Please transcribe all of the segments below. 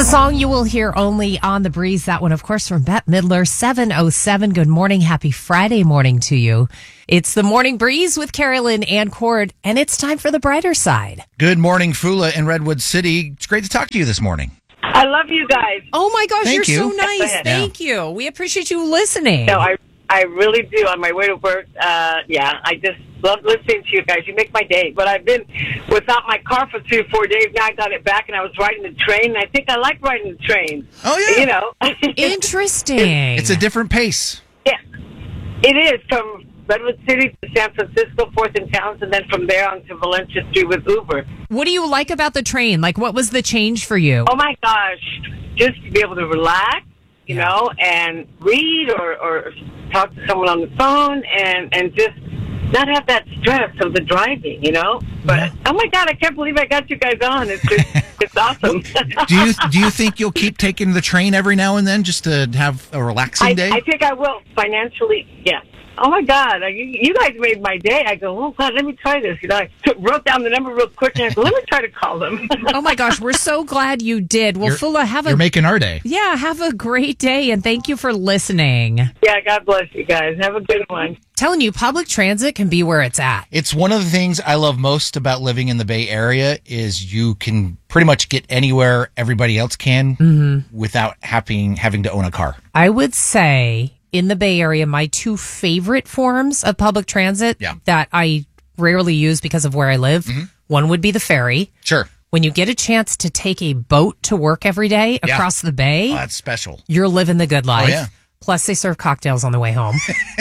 song you will hear only on The Breeze. That one, of course, from Bette Midler, 7:07. Good morning. Happy Friday morning to you. It's the Morning Breeze with Carolyn and Cord, and it's time for the brighter side. Good morning, Fula in Redwood City. It's great to talk to you this morning. I love you guys. Oh, my gosh, Thank you're you. so nice. Thank you. We appreciate you listening. No, I really do. On my way to work, I just love listening to you guys. You make my day. But I've been without my car for 3 or 4 days. Now I got it back, and I was riding the train. And I think I like riding the train. Oh, yeah. You know. Interesting. It's a different pace. Yeah, it is from Redwood City to San Francisco, 4th and Towns, and then from there on to Valencia Street with Uber. What do you like about the train? Like, what was the change for you? Oh, my gosh. Just to be able to relax, you know, and read or talk to someone on the phone and just not have that stress of the driving, you know. But, oh, my God, I can't believe I got you guys on. It's just, it's awesome. Do you think you'll keep taking the train every now and then just to have a relaxing day? I think I will. Financially, yes. Oh, my God. You guys made my day. I go, oh, God, let me try this. You know, I wrote down the number real quick, and I go, let me try to call them. Oh, my gosh. We're so glad you did. Well, Fula, you're making our day. Yeah, have a great day, and thank you for listening. Yeah, God bless you guys. Have a good one. Telling you, public transit can be where it's at. It's one of the things I love most about living in the Bay Area is you can pretty much get anywhere everybody else can without having to own a car. I would say in the Bay Area, my two favorite forms of public transit that I rarely use because of where I live, one would be the ferry. Sure. When you get a chance to take a boat to work every day across the bay, that's special. You're living the good life. Oh, yeah. Plus, they serve cocktails on the way home.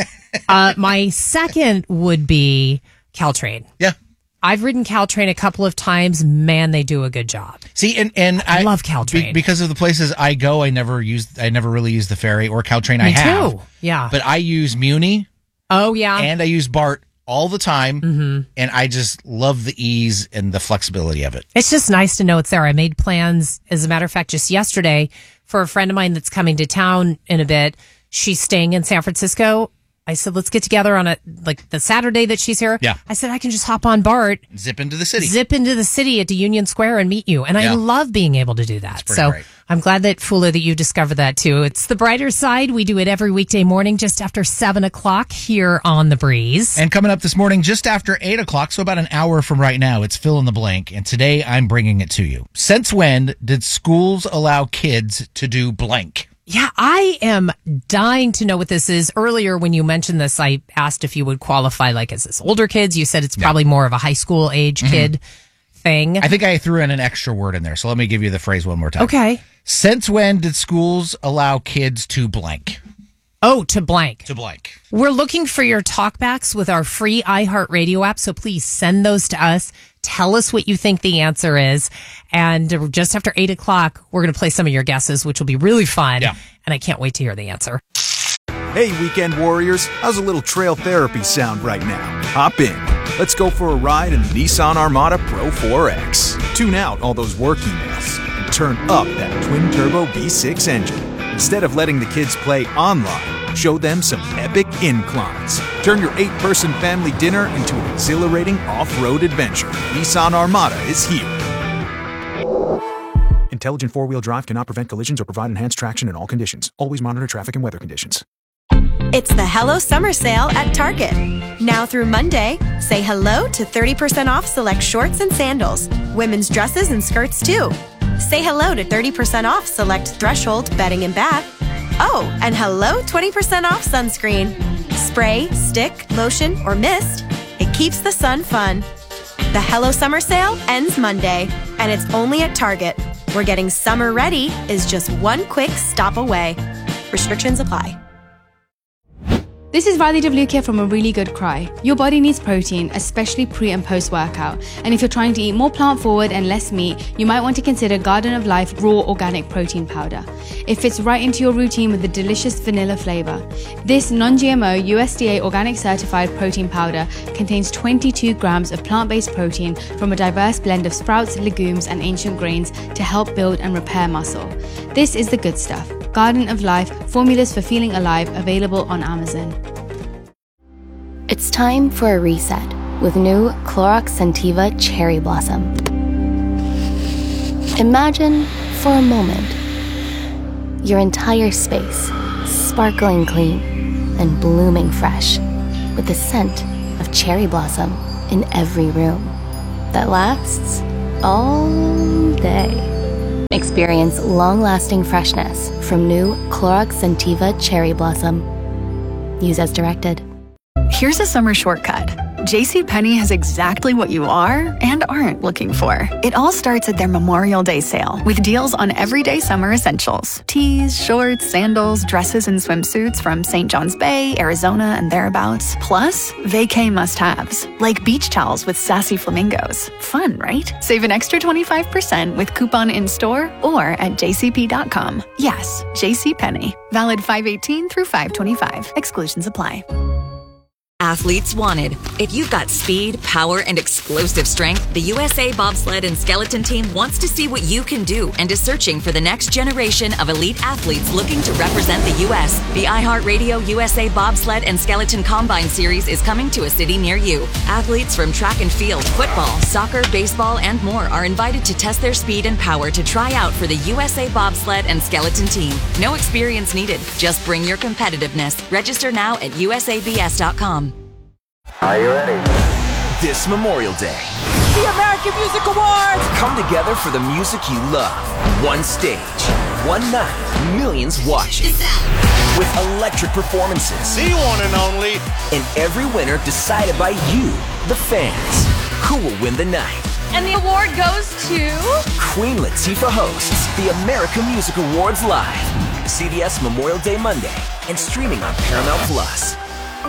My second would be Caltrain. Yeah. I've ridden Caltrain a couple of times. Man, they do a good job. See, and I love Caltrain. Because of the places I go, I never really use the ferry or Caltrain. Me I have. too. Yeah. But I use Muni. Oh, yeah. And I use BART all the time. And I just love the ease and the flexibility of it. It's just nice to know it's there. I made plans, as a matter of fact, just yesterday for a friend of mine that's coming to town in a bit. She's staying in San Francisco. I said, let's get together on the Saturday that she's here. Yeah. I said, I can just hop on BART. Zip into the city at the Union Square and meet you. And I love being able to do that. So great. I'm glad that, Fula, that you discovered that too. It's the brighter side. We do it every weekday morning just after 7 o'clock here on The Breeze. And coming up this morning just after 8 o'clock, so about an hour from right now, it's Fill in the Blank. And today I'm bringing it to you. Since when did schools allow kids to do blank? Yeah, I am dying to know what this is. Earlier, when you mentioned this, I asked if you would qualify, like, as this older kids. You said it's probably more of a high school age kid thing. I think I threw in an extra word in there, so let me give you the phrase one more time. Okay. Since when did schools allow kids to blank? Oh, to blank. To blank. We're looking for your talkbacks with our free iHeartRadio app, so please send those to us. Tell us what you think the answer is. And just after 8 o'clock, we're going to play some of your guesses, which will be really fun. Yeah. And I can't wait to hear the answer. Hey, weekend warriors. How's a little trail therapy sound right now? Hop in. Let's go for a ride in the Nissan Armada Pro 4X. Tune out all those work emails and turn up that twin-turbo V6 engine. Instead of letting the kids play online, show them some epic inclines. Turn your 8-person family dinner into an exhilarating off-road adventure. Nissan Armada is here. Intelligent four-wheel drive cannot prevent collisions or provide enhanced traction in all conditions. Always monitor traffic and weather conditions. It's the Hello Summer Sale at Target. Now through Monday, say hello to 30% off select shorts and sandals. Women's dresses and skirts too. Say hello to 30% off select Threshold bedding and bath. Oh, and hello 20% off sunscreen. Spray, stick, lotion, or mist. It keeps the sun fun. The Hello Summer Sale ends Monday, and it's only at Target, where getting summer ready is just one quick stop away. Restrictions apply. This is Riley WK from A Really Good Cry. Your body needs protein, especially pre and post workout. And if you're trying to eat more plant forward and less meat, you might want to consider Garden of Life Raw Organic Protein Powder. It fits right into your routine with a delicious vanilla flavor. This non-GMO USDA organic certified protein powder contains 22 grams of plant-based protein from a diverse blend of sprouts, legumes, and ancient grains to help build and repair muscle. This is the good stuff. Garden of Life, formulas for feeling alive, available on Amazon. It's time for a reset with new Clorox Scentiva Cherry Blossom. Imagine for a moment, your entire space sparkling clean and blooming fresh with the scent of cherry blossom in every room that lasts all day. Experience long-lasting freshness from new Clorox Scentiva Cherry Blossom. Use as directed. Here's a summer shortcut. JCPenney has exactly what you are and aren't looking for. It all starts at their Memorial Day sale with deals on everyday summer essentials. Tees, shorts, sandals, dresses, and swimsuits from St. John's Bay, Arizona, and thereabouts. Plus, vacay must-haves, like beach towels with sassy flamingos. Fun, right? Save an extra 25% with coupon in-store or at jcp.com. Yes, JCPenney. Valid 5/18 through 5/25. Exclusions apply. Athletes wanted. If you've got speed, power, and explosive strength, the USA Bobsled and Skeleton Team wants to see what you can do and is searching for the next generation of elite athletes looking to represent the U.S. The iHeartRadio USA Bobsled and Skeleton Combine Series is coming to a city near you. Athletes from track and field, football, soccer, baseball, and more are invited to test their speed and power to try out for the USA Bobsled and Skeleton Team. No experience needed. Just bring your competitiveness. Register now at usabs.com. Are you ready? This Memorial Day, the American Music Awards come together for the music you love. One stage, one night, millions watching. With electric performances. The one and only. And every winner decided by you, the fans. Who will win the night? And the award goes to... Queen Latifah hosts the American Music Awards live. CBS Memorial Day Monday and streaming on Paramount Plus.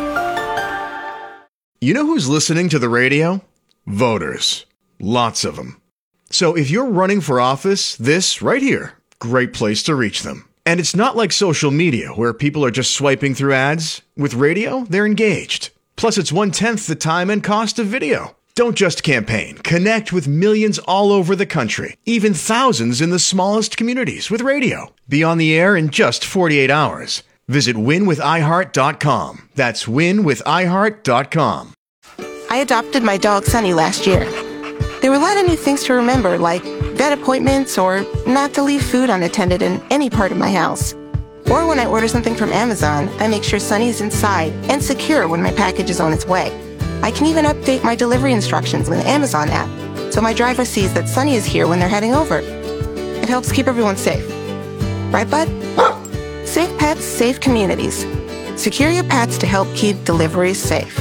You know who's listening to the radio? Voters. Lots of them. So if you're running for office, this right here, great place to reach them. And it's not like social media where people are just swiping through ads. With radio, they're engaged. Plus, it's 1/10 the time and cost of video. Don't just campaign. Connect with millions all over the country, even thousands in the smallest communities with radio. Be on the air in just 48 hours. Visit winwithiheart.com. That's winwithiheart.com. I adopted my dog Sunny last year. There were a lot of new things to remember, like vet appointments or not to leave food unattended in any part of my house. Or when I order something from Amazon, I make sure Sunny is inside and secure when my package is on its way. I can even update my delivery instructions with the Amazon app, so my driver sees that Sunny is here when they're heading over. It helps keep everyone safe. Right, bud? Safe pets, safe communities. Secure your pets to help keep deliveries safe.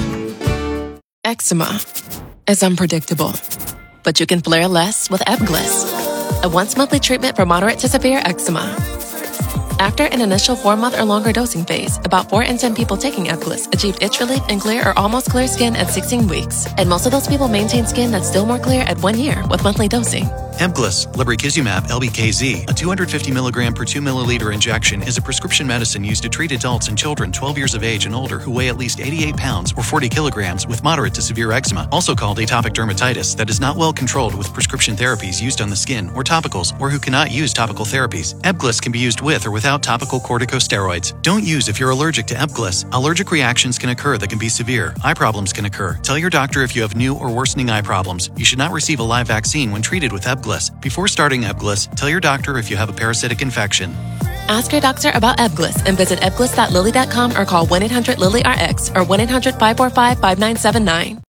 Eczema is unpredictable, but you can flare less with Ebglyss, a once-monthly treatment for moderate to severe eczema. After an initial 4-month or longer dosing phase, about 4 in 10 people taking Ebglyss achieved itch relief and clear or almost clear skin at 16 weeks. And most of those people maintain skin that's still more clear at 1 year with monthly dosing. Ebglyss, lebrikizumab LBKZ, a 250 milligram per 2 milliliter injection, is a prescription medicine used to treat adults and children 12 years of age and older who weigh at least 88 pounds or 40 kilograms with moderate to severe eczema, also called atopic dermatitis, that is not well controlled with prescription therapies used on the skin or topicals, or who cannot use topical therapies. Ebglyss can be used with or without topical corticosteroids. Don't use if you're allergic to Ebglyss. Allergic reactions can occur that can be severe. Eye problems can occur. Tell your doctor if you have new or worsening eye problems. You should not receive a live vaccine when treated with Ebglyss. Before starting Ebglyss, tell your doctor if you have a parasitic infection. Ask your doctor about Ebglyss and visit ebglyss.lilly.com or call 1-800-LILY-RX or 1-800-545-5979.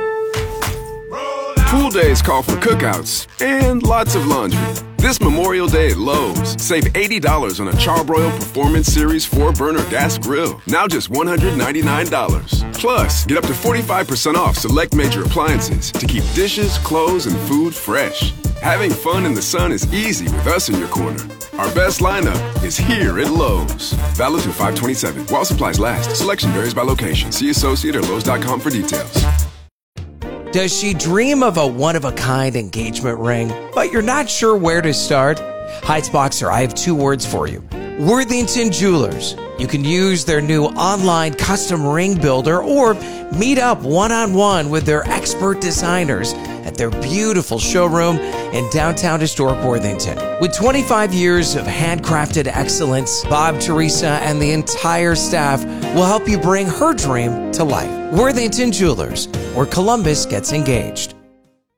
Pool days call for cookouts and lots of laundry. This Memorial Day at Lowe's, save $80 on a Charbroil Performance Series 4-burner gas grill. Now just $199. Plus, get up to 45% off select major appliances to keep dishes, clothes, and food fresh. Having fun in the sun is easy with us in your corner. Our best lineup is here at Lowe's. Valid through 5/27. While supplies last. Selection varies by location. See associate or Lowe's.com for details. Does she dream of a one-of-a-kind engagement ring, but you're not sure where to start? Heights Boxer, I have 2 words for you. Worthington Jewelers. You can use their new online custom ring builder or meet up one-on-one with their expert designers at their beautiful showroom in downtown historic Worthington. With 25 years of handcrafted excellence, Bob, Teresa, and the entire staff will help you bring her dream to life. Worthington Jewelers, where Columbus gets engaged.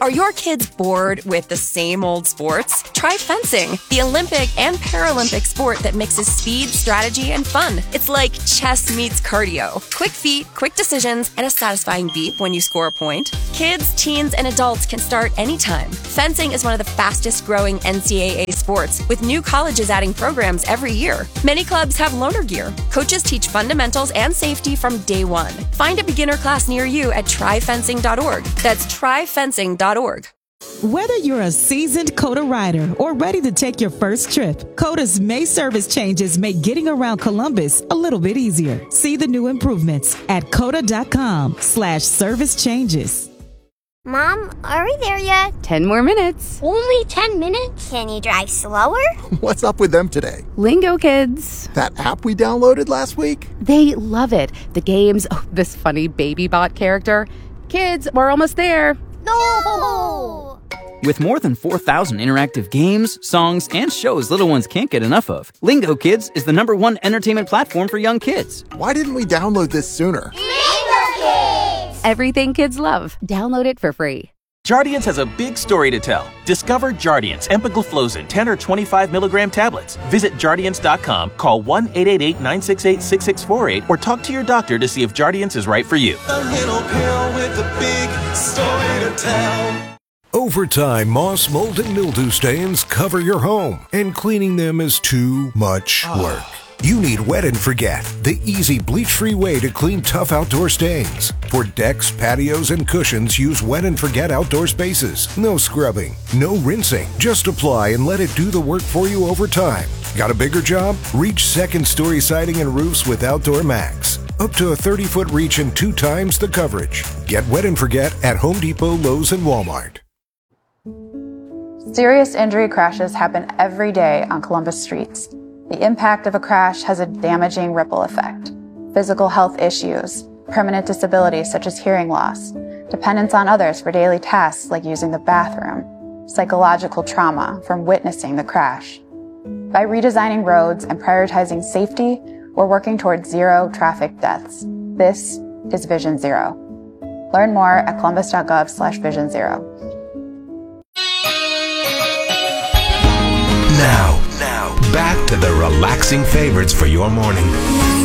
Are your kids bored with the same old sports? Try fencing, the Olympic and Paralympic sport that mixes speed, strategy, and fun. It's like chess meets cardio. Quick feet, quick decisions, and a satisfying beep when you score a point. Kids, teens, and adults can start anytime. Fencing is one of the fastest growing NCAA sports, with new colleges adding programs every year. Many clubs have loaner gear. Coaches teach fundamentals and safety from day one. Find a beginner class near you at tryfencing.org. That's tryfencing.org. Whether you're a seasoned COTA rider or ready to take your first trip, COTA's May service changes make getting around Columbus a little bit easier. See the new improvements at COTA.com/service changes. Mom, are we there yet? 10 more minutes. Only 10 minutes? Can you drive slower? What's up with them today? Lingo Kids. That app we downloaded last week? They love it. The games, this funny baby bot character. Kids, we're almost there. No! With more than 4,000 interactive games, songs, and shows little ones can't get enough of, Lingo Kids is the #1 entertainment platform for young kids. Why didn't we download this sooner? Lingo Kids! Everything kids love. Download it for free. Jardiance has a big story to tell. Discover Jardiance empagliflozin 10 or 25 milligram tablets. Visit Jardiance.com, call 1-888-968-6648, or talk to your doctor to see if Jardiance is right for you. A little pill with a big story to tell. Over time, moss, mold, and mildew stains cover your home, and cleaning them is too much work. You need Wet and Forget, the easy bleach-free way to clean tough outdoor stains. For decks, patios, and cushions, use Wet and Forget outdoor spaces. No scrubbing, no rinsing. Just apply and let it do the work for you over time. Got a bigger job? Reach second-story siding and roofs with Outdoor Max. Up to a 30-foot reach and 2 times the coverage. Get Wet and Forget at Home Depot, Lowe's, and Walmart. Serious injury crashes happen every day on Columbus streets. The impact of a crash has a damaging ripple effect. Physical health issues, permanent disabilities such as hearing loss, dependence on others for daily tasks like using the bathroom, psychological trauma from witnessing the crash. By redesigning roads and prioritizing safety, we're working towards 0 traffic deaths. This is Vision Zero. Learn more at columbus.gov/vision0. Now, back to the relaxing favorites for your morning.